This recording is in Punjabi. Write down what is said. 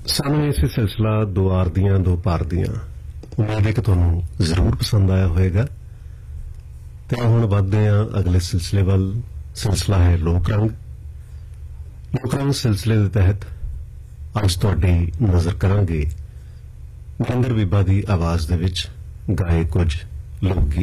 ਸਾਨੂੰ ਇਹ ਸਿਲਸਿਲਾ ਦੋ ਆਰ ਦੀਆਂ ਦੋ ਪਾਰ ਦੀਆਂ ਉਮੀਦ ਹੈ ਕਿ ਤੁਹਾਨੂੰ ਜ਼ਰੂਰ ਪਸੰਦ ਆਇਆ ਹੋਵੇਗਾ ਤੇ ਹੁਣ ਵਧਦੇ ਹਾਂ ਅਗਲੇ ਸਿਲਸਿਲੇ ਵੱਲ। ਸਿਲਸਿਲਾ ਹੈ ਲੋਕ ਰੰਗ। ਲੋਕ ਰੰਗ ਸਿਲਸਿਲੇ ਦੇ ਤਹਿਤ ਅੱਜ ਤੁਹਾਡੀ ਨਜ਼ਰ ਕਰਾਂਗੇ ਮਹਿੰਦਰ ਬੀਬਾ ਦੀ ਆਵਾਜ਼ ਦੇ ਵਿੱਚ ਗਾਏ ਕੁਝ ਲੋਕ ਗੀਤ।